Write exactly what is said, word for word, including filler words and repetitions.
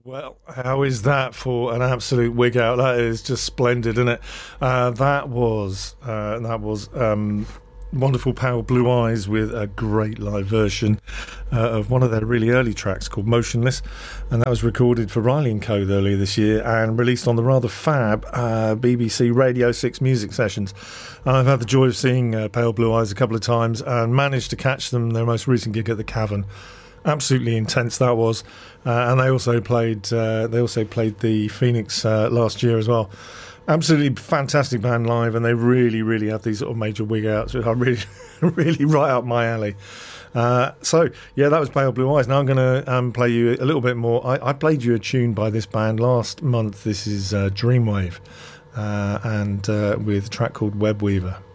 Well, how is that for an absolute wig out? That is just splendid, isn't it? Uh, that was uh, that was um, wonderful Pale Blue Eyes with a great live version uh, of one of their really early tracks called Motionless, and that was recorded for Riley and Co earlier this year and released on the rather fab uh, B B C Radio six music sessions. And I've had the joy of seeing uh, Pale Blue Eyes a couple of times and managed to catch them their most recent gig at the Cavern. Absolutely intense that was, uh, and they also played. Uh, they also played the Phoenix uh, last year as well. Absolutely fantastic band live, and they really, really have these sort of major wig outs, which are really, really right up my alley. Uh, so yeah, that was Pale Blue Eyes. Now I'm going to um, play you a little bit more. I, I played you a tune by this band last month. This is uh, Dreamwave, uh, and uh, with a track called Webweaver.